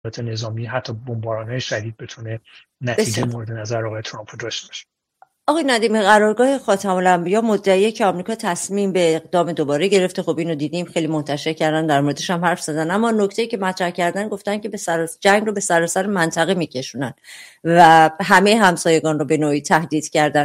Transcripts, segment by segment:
نظامی حتی بمباران‌های شدید بتونه نتیجه مورد نظر آقای ترامپ داشته باشه. آقای ندیمی، قرارگاه خاتم الانبیا مدعیه که آمریکا تصمیم به اقدام دوباره گرفته. خب اینو دیدیم، خیلی منتشر کردن، در موردش هم حرف زدن، اما نکته‌ای که مطرح کردن گفتن که جنگ رو به سراسر منطقه میکشونن و همه همسایگان رو به نوعی تهدید کردن.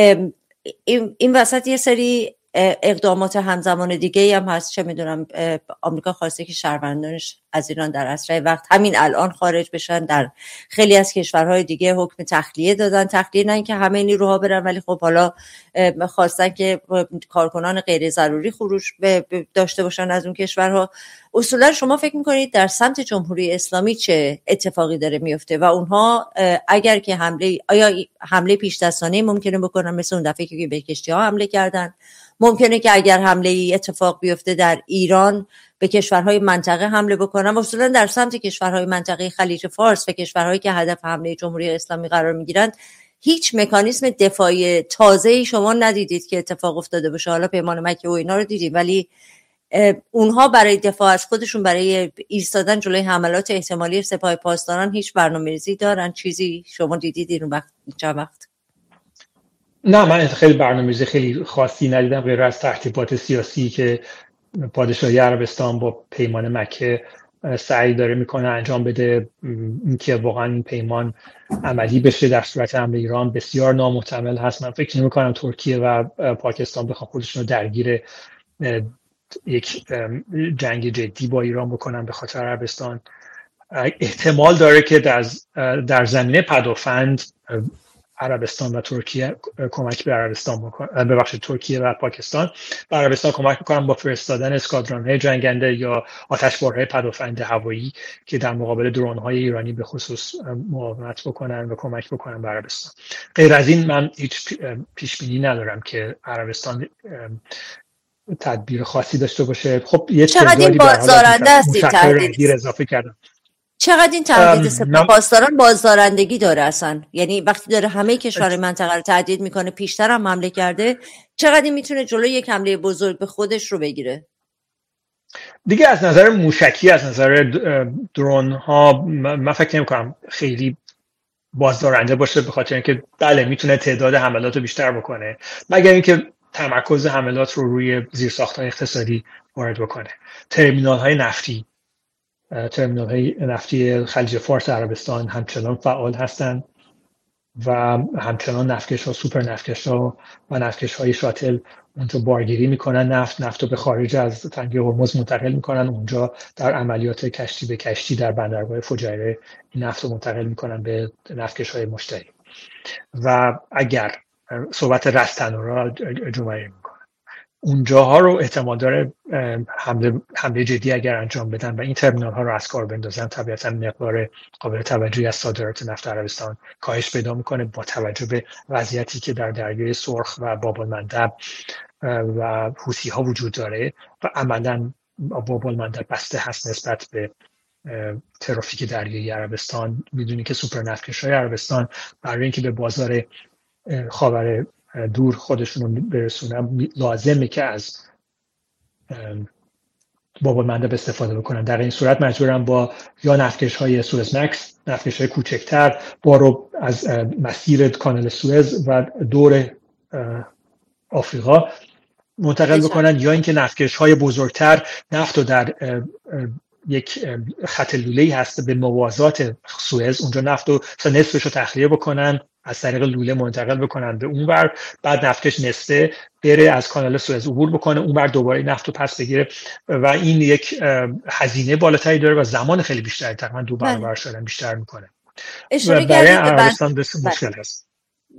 این وسط یه سری اقدامات همزمان دیگه هم هست. چه میدونم آمریکا خواسته که شهروندانش از ایران در اسرع وقت همین الان خارج بشن. در خیلی از کشورهای دیگه حکم تخلیه دادن. تخلیه نه اینکه همه نیروها برن، ولی خب حالا خواستن که کارکنان غیر ضروری خروج داشته باشن از اون کشورها. اصولا شما فکر میکنید در سمت جمهوری اسلامی چه اتفاقی داره میفته و اونها اگر که حمله پیش دستانه ممکنه بکنن، مثل اون دفعه که به کشتی‌ها حمله کردن؟ ممکنه که اگر حمله ای اتفاق بیفته در ایران به کشورهای منطقه حمله بکنن. اصولا در سمت کشورهای منطقه خلیج فارس و کشورهایی که هدف حمله جمهوری اسلامی قرار میگیرند هیچ مکانیزم دفاعی تازه‌ای شما ندیدید که اتفاق افتاده باشه؟ حالا پیمان مکه و اینا رو دیدیم، ولی اونها برای دفاع از خودشون، برای ایستادن جلوی حملات احتمالی سپاه پاسداران هیچ برنامه‌ریزی دارن؟ چیزی شما دیدید این وقت؟ نه، من خیلی برنامه‌ریزی خیلی خاصی ندیدم غیر از ترتیبات سیاسی که پادشاهی عربستان با پیمان مکه سعی داره میکنه انجام بده. اینکه واقعا این پیمان عملی بشه در صورت حمله ایران بسیار نامحتمل هست. من فکر نمی‌کنم ترکیه و پاکستان بخوان خودشون رو درگیر یک جنگ جدی با ایران بکنن به خاطر عربستان. احتمال داره که در زمینه پدافند عربستان و ترکیه کمک به عربستان بکنن، ترکیه و پاکستان به عربستان کمک میکنن با فرستادن اسکادران‌های جنگنده یا آتشبارهای پدافند هوایی که در مقابل درون‌های ایرانی به خصوص مقاومت بکنن و کمک بکنن به عربستان. غیر از این من هیچ پیش بینی ندارم که عربستان تدبیر خاصی داشته باشه. خب یه چقدر این بازدارنده است این تهدید اضافه کردم. چقدر این تهدید سپاه پاسداران بازدارندگی داره اصلا؟ یعنی وقتی داره همه کشور منطقه رو تهدید میکنه، پیشتر هم حمله کرده، چقدر این میتونه جلوی یک حمله بزرگ به خودش رو بگیره؟ دیگه از نظر موشکی، از نظر درون ها من فکر نمی‌کنم خیلی بازدارنده باشه، به خاطر اینکه بله میتونه تعداد حملات رو بیشتر بکنه، مگر اینکه تمرکز حملات رو روی زیرساخت‌های اقتصادی وارد بکنه. ترمینال‌های نفتی خلیج فارس عربستان همچنان فعال هستند و همچنان نفتکش‌ها، سوپر نفتکش‌ها و نفتکش‌های شاتل اونجا بارگیری میکنن، نفت رو به خارج از تنگه هرمز منتقل میکنن. اونجا در عملیات کشتی به کشتی در بندرگاه فجایره این نفت رو منتقل میکنن به نفتکش‌های مشتری. و اگر صحبت رستنورا جمعه میکنن، اونجاها رو احتمال داره حمله جدی اگر انجام بدن و این ترمینال ها رو از کار بندازن، طبیعتا مقدار قابل توجهی از صادرات نفت عربستان کاهش پیدا میکنه با توجه به وضعیتی که در دریای سرخ و باب المندب و حوثی ها وجود داره و عملا باب المندب بسته هست نسبت به ترافیک دریایی عربستان. میدونی که سوپر نفتکش‌های عربستان برای اینکه به بازار خاور دور خودشون رو برسونن لازمه که از باب المندب استفاده بکنن. در این صورت مجبورن با یا نفتکش‌های سوئز مکس، نفتکش‌های کوچکتر رو از مسیر کانال سوئز و دور آفریقا منتقل بکنن، یا اینکه نفتکش‌های بزرگتر نفت رو در یک خط لوله‌ای هست به موازات سوئز، اونجا نفت رو نصفش رو تخلیه بکنن، از طریق لوله منتقل بکنن به اونور، بعد نفتکش نصفه بره از کانال سوئز عبور بکنه، اونور دوباره نفت رو پس بگیره و این یک هزینه بالاتری داره و زمان خیلی بیشتری، تقریبا 2 برابر شدن بیشتر میکنه. و برای عربستان مشکل هست.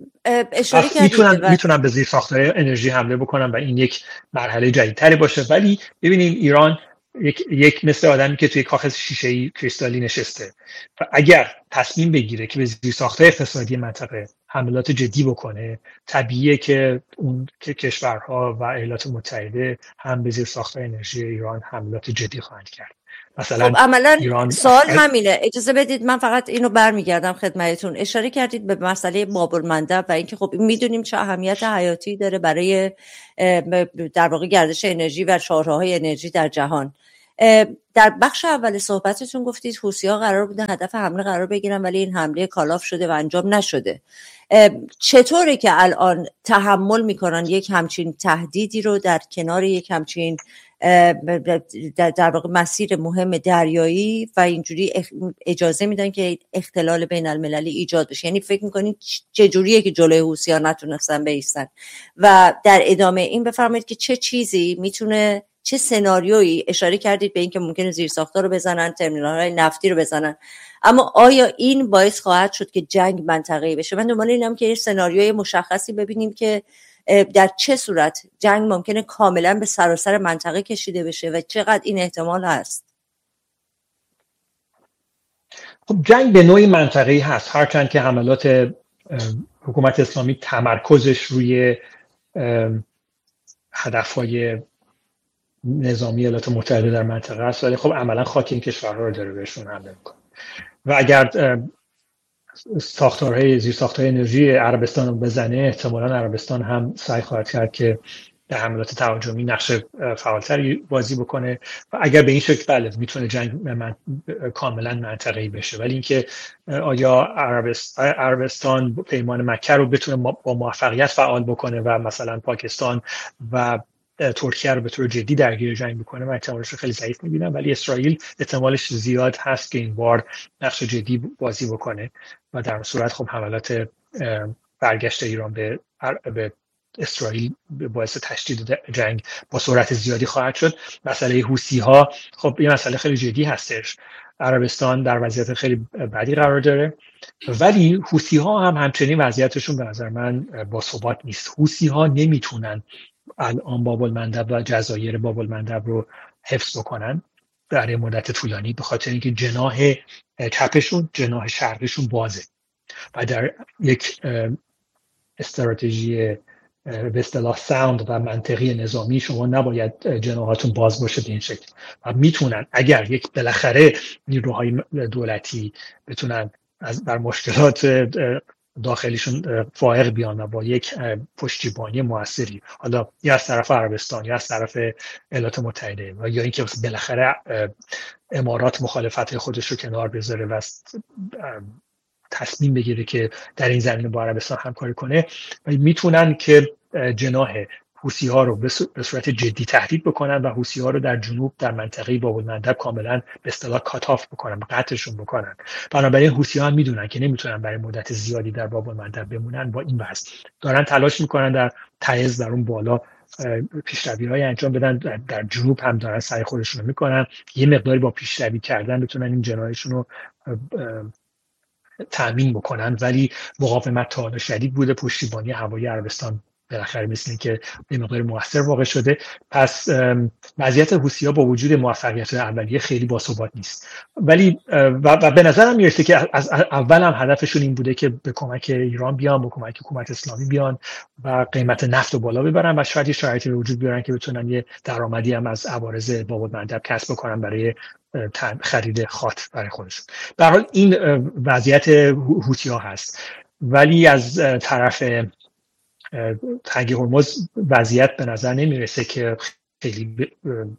میتونن به زیرساخت‌های انرژی حمله بکنن و این یک مرحله جدیدتری باشه. ولی ببینید ایران یک مثل آدمی که توی کاخ شیشه‌ای کریستالی نشسته و اگر تصمیم بگیره که به زیرساخت‌های اقتصادی منطقه حملات جدی بکنه، طبیعیه که اون کشورها و ایالات متحده هم به زیرساخت‌های انرژی ایران حملات جدی خواهند کرد. مثلا خب عملا ایران سوال همینه. اجازه بدید من فقط اینو برمیگردم خدمتتون. اشاره کردید به مسئله باب المندب و اینکه خب میدونیم چه اهمیت حیاتی داره برای در واقع گردش انرژی و شاهراهای انرژی در جهان. در بخش اول صحبتتون گفتید حوثی‌ها قرار بوده هدف حمله قرار بگیرن ولی این حمله کالاف شده و انجام نشده. چطوره که الان تحمل میکنن یک همچین تهدیدی رو در کنار یک همچین در واقع مسیر مهم دریایی و اینجوری اجازه میدن که اختلال بین المللی ایجاد بشه؟ یعنی فکر میکنین چجوریه که جلوی حوثی‌ها نتونستن بایستن؟ و در ادامه این بفرمایید که چه چیزی میتونه، چه سناریویی، اشاره کردید به این که ممکنه زیرساخت‌ها رو بزنن، ترمینال‌های نفتی رو بزنن، اما آیا این باعث خواهد شد که جنگ منطقه‌ای بشه؟ من دنبال اینم که یه سناریوی مشخصی ببینیم که در چه صورت جنگ ممکنه کاملا به سراسر منطقه کشیده بشه و چقدر این احتمال هست. خب جنگ به نوعی منطقه‌ای هست، هرچند که حملات حکومت اسلامی تمرکزش روی هدف‌های نظامی ایالات متحده در منطقه است، ولی خب عملا خاک این کشورها رو داره بهشون حمله میکنه. و اگر زیرساخت‌های انرژی عربستان رو بزنه، احتمالاً عربستان هم سعی خواهد کرد که در حملات تهاجمی نقش فعالتری بازی بکنه و اگر به این شکل بله میتونه جنگ کاملا منطقه‌ای بشه. ولی اینکه آیا عربستان پیمان مکه رو بتونه با موفقیت فعال بکنه و مثلا پاکستان و ترکیه رو به طور جدی درگیر جنگ بکنه، من احتمالش رو خیلی ضعیف می‌بینم، ولی اسرائیل احتمالش زیاد هست که این بار نقش جدی بازی بکنه و در صورت خب حملات برگشت ایران به اسرائیل باعث تشدید جنگ با سرعت زیادی خواهد شد. مسئله حوثی‌ها خب یه مسئله خیلی جدی هستش. عربستان در وضعیت خیلی بدی قرار داره، ولی حوثی‌ها هم همچنین وضعیتشون به نظر من با ثبات نیست. حوثی‌ها نمیتونن الان باب المندب و جزایر باب المندب رو حفظ بکنن برای مدت طولانی، به خاطر اینکه جناح چپشون، جناح شرقشون بازه و در یک استراتژی به اصطلاح ساوند و منطقی نظامی شما نباید جناحاتون باز باشه به این شکل و میتونن اگر یک بالاخره نیروهای دولتی بتونن بر مشکلات داخلیشون فائق بیان و با یک پشتیبانی موثری، حالا یا از طرف عربستان یا از طرف ایالات متحده و یا اینکه بالاخره امارات مخالفت خودش رو کنار بذاره و تصمیم بگیره که در این زمینه با عربستان همکاری کنه، و میتونن که جناح حوثی‌ها رو به صورت جدی تهدید بکنن و حوثی‌ها رو در جنوب در منطقه باب المندب کاملا به اصطلاح کاتاف بکنن، قطعشون بکنن. بنابراین حوثی‌ها هم میدونن که نمیتونن برای مدت زیادی در باب المندب بمونن. با این وضع دارن تلاش میکنن در تعز در اون بالا پیشروی‌های انجام بدن، در جنوب هم دارن سعی خودشون رو میکنن یه مقداری با پیشروی کردن بتونن این جناحشون رو تامین بکنن، ولی مقاومت تا حالا شدید بوده. پشتیبانی هوایی عربستان بالاخره مثل که به مقدار موثر واقع شده. پس وضعیت حوثی‌ها با وجود موفقیت اولیه خیلی باثبات نیست، ولی و به نظرم میرسه که از اول هم هدفشون این بوده که به کمک ایران بیان، به کمک حکومت اسلامی بیان و قیمت نفت رو بالا ببرن و شاید شرایطی به وجود بیارن که بتونن یه درآمدی هم از عوارض باب المندب کسب بکنن برای خرید خاط برای خودشون. به هر حال این وضعیت حوثی‌ها هست، ولی از طرف تنگه هرمز وضعیت به نظر نمیرسه که خیلی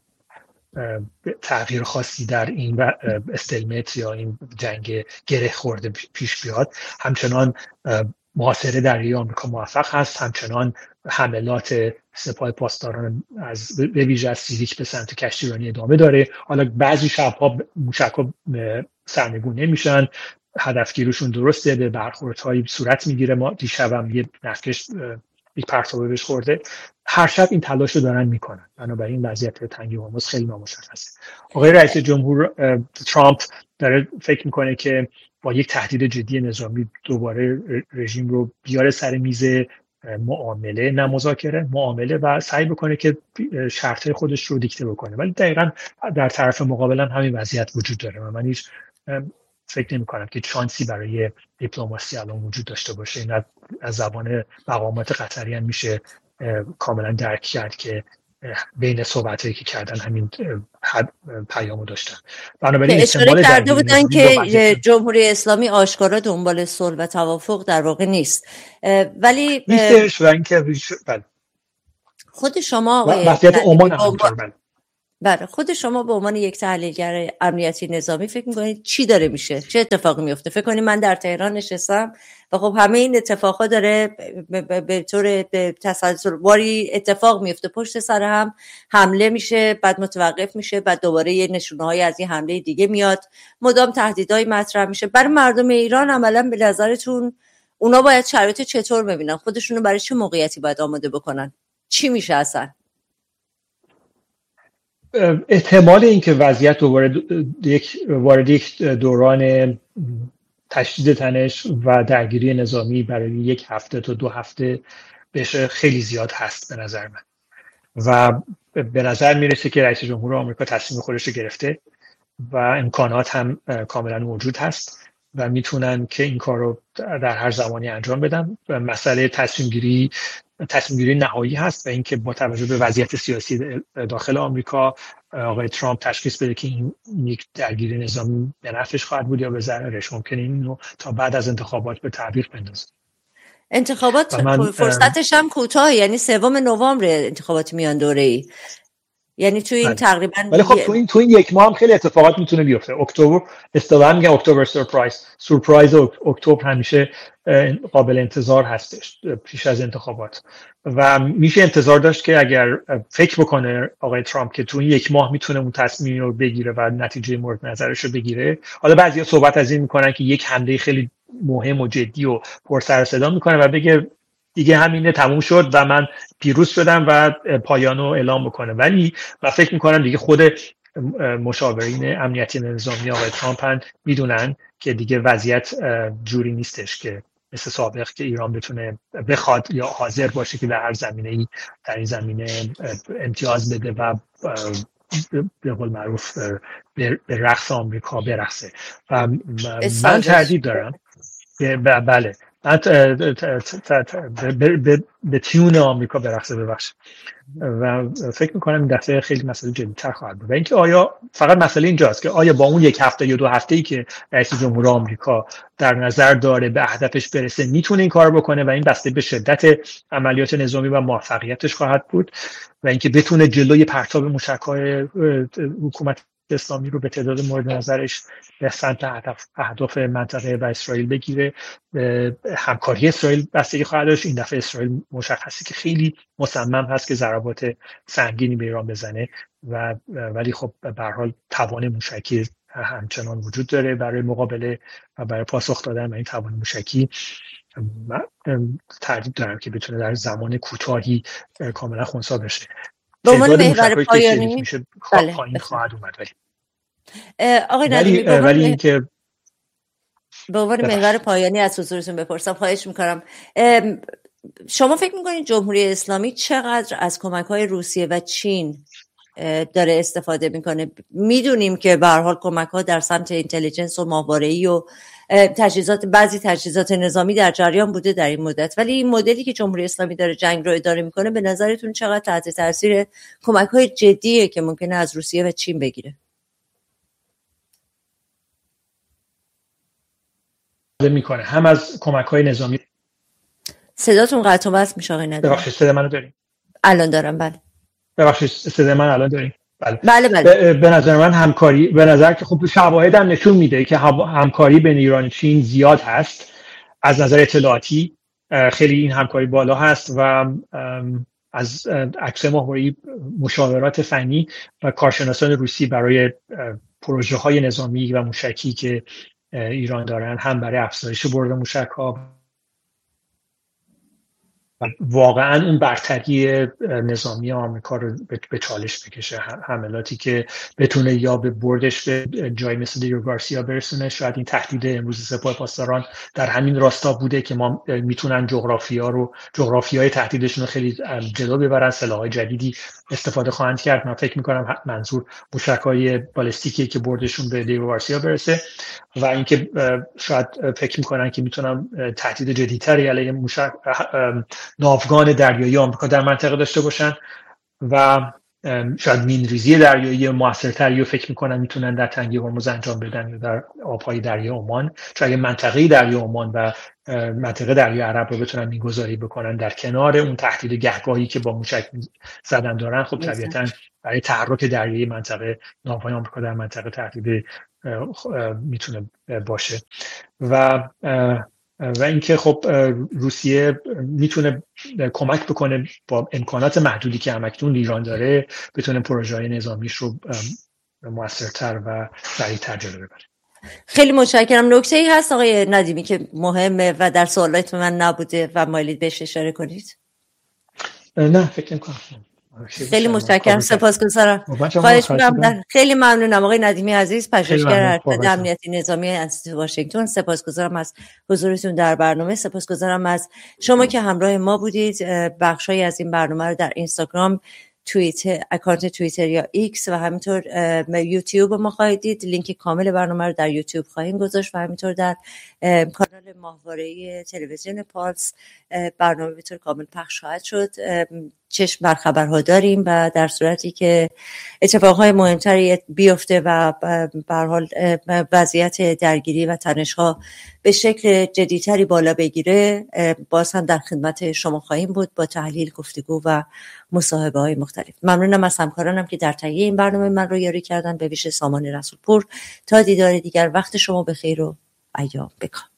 تغییر خاصی در این استلمت یا این جنگ گره خورده پیش بیاد. همچنان محاصره دریایی آمریکا موفق هست، همچنان حملات سپاه پاسداران به ویژه از سیریک به سمت کشتیرانی ادامه داره. حالا بعضی شب‌ها موشک‌ها سرنگون نمیشن، هدفگیریشون درسته، به برخوردهای صورت میگیره. ما دیشب هم یه نفکش یک پرتابه بهش خورده. هر شب این تلاش رو دارن میکنن. بنابراین وضعیت تنگی هرمز خیلی نامشخصه. آقای رئیس جمهور ترامپ داره فکر میکنه که با یک تهدید جدی نظامی دوباره رژیم رو بیاره سر میز معامله، نه مذاکره، معامله، و سعی بکنه که شرطهای خودش رو دیکته بکنه. ولی دقیقاً در طرف مقابل هم همین وضعیت وجود داره و من هیچ فکر نمی کنم که شانسی برای دیپلماسی الان وجود داشته باشه. این از زبان مقامات قطری هم میشه کاملا درک کرد که بین صحبتایی که کردن همین پیامو داشتن. بنابراین اشاره کرده بودن که جمهوری اسلامی آشکارا دنبال صلح و توافق در واقع نیست، ولی نیستش و اینکه خود شما وضعیت عمان هم بله، خود شما به عنوان یک تحلیلگر امنیتی نظامی فکر می‌کنید چی داره میشه؟ چه اتفاقی میفته؟ فکر کنید من در تهران نشستم و خب همه این اتفاقا داره به طور تسلسل‌واری اتفاق میفته، پشت سر هم حمله میشه، بعد متوقف میشه، بعد دوباره یه نشونه‌های از این حمله دیگه میاد، مدام تهدیدهای مطرح میشه. برای مردم ایران عملاً به نظرتون اونا باید شرایط چطور ببینن؟ خودشونو برای چه موقعیتی باید آماده بکنن؟ چی میشه اصلا؟ احتمال اینکه وضعیت دوباره وارد یک دوران تشدید تنش و درگیری نظامی برای 1 هفته تا 2 هفته بشه خیلی زیاد هست به نظر من، و به نظر میرسه که رئیس جمهور آمریکا تصمیم خودش رو گرفته و امکانات هم کاملا موجود هست و میتونن که این کار رو در هر زمانی انجام بدن. مسئله تصمیم گیری نهایی هست و اینکه با توجه به وضعیت سیاسی داخل آمریکا آقای ترامپ تشخیص بده که این یک درگیری نظامی به نفعش خواهد بود یا به ضررش، ممکنه اینو تا بعد از انتخابات به تعویق بندازه. انتخابات فرصتش هم کوتاه، یعنی 3 نوامبر انتخابات میان دوره‌ای، یعنی تو این تقریبا، ولی خب تو این 1 ماه هم خیلی اتفاقات میتونه بیفته. اکتبر اصطلاحاً میگن اکتبر سورپرایز اکتبر همیشه قابل انتظار هستش پیش از انتخابات و میشه انتظار داشت که اگر فکر بکنه آقای ترامپ که تو این 1 ماه میتونه اون تصمیم رو بگیره و نتیجه مورد نظرش رو بگیره. حالا بعضیا صحبت از این میکنن که یک حمله خیلی مهم و جدی و پر سر و صدا میکنه و بگه دیگه همینه، تموم شد و من پیروز شدم و پایانو اعلام بکنه. ولی من فکر میکنم دیگه خود مشاورین امنیتی نظامی آقای ترامپ میدونن که دیگه وضعیت جوری نیستش که مثل سابق که ایران بتونه بخواد یا حاضر باشه که در هر زمینه‌ای در این زمینه امتیاز بده و به قول معروف به رقص آمریکا برقصه. و من تردید دارم بله به تیون آمریکا برقصه ببخشید و فکر میکنم این دفعه خیلی مسئله جدی‌تر خواهد بود. و اینکه آیا فقط مسئله اینجاست که آیا با اون 1 هفته یا 2 هفته‌ای که رئیس جمهور آمریکا در نظر داره به هدفش برسه میتونه این کار بکنه و این بسته به شدت عملیات نظامی و موفقیتش خواهد بود و اینکه بتونه جلوی پرتاب موشک‌های حکومت اسلامی رو به تعداد مورد نظرش به سمت اهداف منطقه و اسرائیل بگیره. همکاری اسرائیل بستگی خواهد داشت. این دفعه اسرائیل مشخصی که خیلی مصمم هست که ضربات سنگینی به ایران بزنه ولی خب به هر حال توان موشکی همچنان وجود داره برای مقابله و برای پاسخ دادن به این توان موشکی. من تردید دارم که بتونه در زمان کوتاهی کاملا خنثی بشه. به عنوان محور پایانی میشه پایین خواهد اومد آقای ندیمی ولی اینکه به عنوان محور پایانی از حضورتون بپرسم، خواهش میکنم، شما فکر میکنید جمهوری اسلامی چقدر از کمک‌های روسیه و چین داره استفاده میکنه؟ میدونیم که به هر حال کمک‌ها در سمت اینتلیجنس و ماهواره‌ای و بعضی تجهیزات نظامی در جریان بوده در این مدت، ولی این مدلی که جمهوری اسلامی داره جنگ رو اداره میکنه به نظرتون چقدر تحت تاثیر کمک‌های جدیه که ممکنه از روسیه و چین بگیره؟ میکنه هم از کمک‌های نظامی. صداتون قطع و وصل میشه آقای ندیمی. ببخشید صدا منو دارین؟ الان دارم. بله ببخشید صدا من الان دارین؟ بله. به نظر من همکاری، به نظر که خب شواهد هم نشون میده که همکاری بین ایران و چین زیاد هست. از نظر اطلاعاتی خیلی این همکاری بالا هست و از عکس ماهواره‌ای مشاورات فنی و کارشناسان روسی برای پروژه های نظامی و موشکی که ایران دارن، هم برای افزایش برد موشک‌ها واقعا اون برتری نظامی آمریکا رو به چالش بکشه. حملاتی که بتونه یا به بردش به جای مثل دیو گارسیا برسونه. شاید این تهدید امروز سپاه پاسداران در همین راستا بوده که ما میتونن جغرافیای تهدیدشون رو خیلی جلو ببرن، سلاح‌های جدیدی استفاده خواهند کرد. من فکر میکنم منظور موشک‌های بالستیکی که بردشون به دیو گارسیا برسه و اینکه شاید فکر میکنن که میتونن تهدید جدی‌تری علیه ناوگان دریایی آمریکا در منطقه داشته باشن و شاید مینریزی دریایی موثرتری رو فکر میکنن میتونن در تنگه هرمز انجام بدن یا در آبهای دریای عمان. چون اگه منطقه دریای عمان و منطقه دریای عرب رو بتونن میگذاری بکنن در کنار اون تهدید گهگاهی که با موشک زدن دارن، خب طبیعتاً برای تحرک دریایی منطقه ناوهای آمریکا در منطقه تهدید میتونه باشه. و اینکه خب روسیه میتونه کمک بکنه با امکانات محدودی که همکنون ایران داره، بتونه پروژه‌های نظامیش رو موثرتر و سریعتر جلو ببره. خیلی متشکرم. نکته‌ای هست آقای ندیمی که مهمه و در سوالات من نبوده و مایلید بهش اشاره کنید؟ نه فکر نمی‌کنم. خیلی متشکرم، سپاسگزارم. خواهش می‌کنم. خیلی ممنونم آقای ندیمی عزیز، پژوهشگر ارشد امنیتی نظامی انستیتوت واشنگتن. سپاسگزارم از حضورتون در برنامه. سپاسگزارم از شما که همراه ما بودید. بخشایی از این برنامه رو در اینستاگرام، توییتر، اکانت توییتر یا ایکس و همینطور یوتیوب ما خواهید دید. لینک کامل برنامه رو در یوتیوب خواهیم گذاشت و همینطور در کانال ماهواره تلویزیون پالس برنامه به طور کامل پخش خواهد شد. چشم بر خبرها داریم و در صورتی که اتفاقهای مهمتری بیفته و به هر حال وضعیت درگیری و تنش‌ها به شکل جدی‌تری بالا بگیره، باز هم در خدمت شما خواهیم بود با تحلیل، گفتگو و مصاحبه‌های مختلف. ممنونم از همکارانم که در تهیه این برنامه من رو یاری کردن، به ویژه سامان رسولپور. تا دیدار دیگر، وقت شما بخیر و ایام بکام.